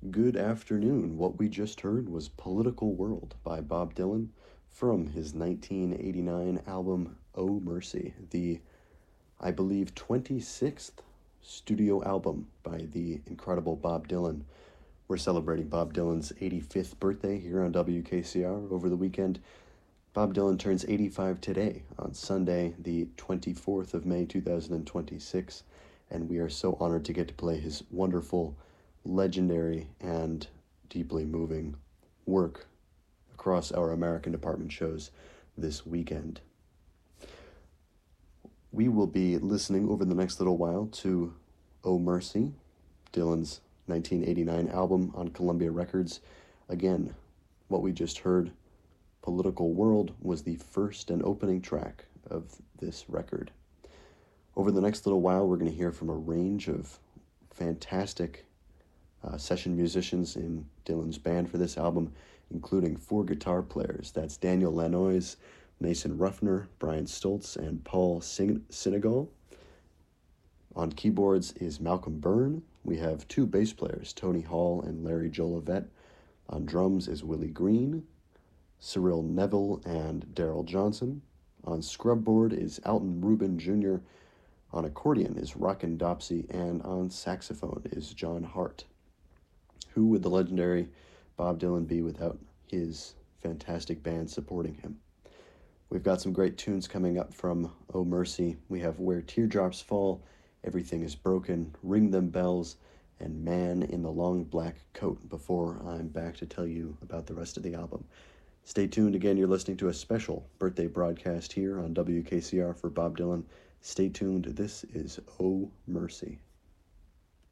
Good afternoon. What we just heard was Political World by Bob Dylan from his 1989 album Oh Mercy, the, I believe, 26th studio album by the incredible Bob Dylan. We're celebrating Bob Dylan's 85th birthday here on WKCR over the weekend. Bob Dylan turns 85 today on Sunday, the 24th of May 2026, and we are so honored to get to play his wonderful, legendary, and deeply moving work across our American department shows this weekend. We will be listening over the next little while to Oh Mercy, Dylan's 1989 album on Columbia Records. Again, what we just heard, Political World, was the first and opening track of this record. Over the next little while, we're going to hear from a range of fantastic session musicians in Dylan's band for this album, including 4 guitar players. That's Daniel Lanois, Mason Ruffner, Brian Stoltz, and Paul Sinegal. On keyboards is Malcolm Byrne. We have 2 bass players, Tony Hall and Larry Jolivet. On drums is Willie Green, Cyril Neville, and Daryl Johnson. On scrubboard is Alton Rubin Jr. On accordion is Rockin' Dopsy, and on saxophone is John Hart. Who would the legendary Bob Dylan be without his fantastic band supporting him? We've got some great tunes coming up from Oh Mercy. We have Where Teardrops Fall, Everything is Broken, Ring Them Bells, and Man in the Long Black Coat before I'm back to tell you about the rest of the album. Stay tuned. Again, you're listening to a special birthday broadcast here on WKCR for Bob Dylan. Stay tuned. This is Oh Mercy.